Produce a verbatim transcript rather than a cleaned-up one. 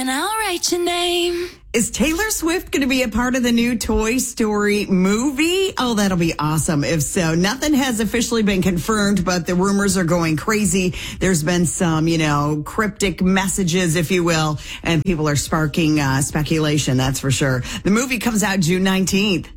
and I'll write your name. Is Taylor Swift going to be a part of the new Toy Story movie? Oh, that'll be awesome. If so, nothing has officially been confirmed, but the rumors are going crazy. There's been some, you know, cryptic messages, if you will, and people are sparking uh, speculation, that's for sure. The movie comes out June nineteenth.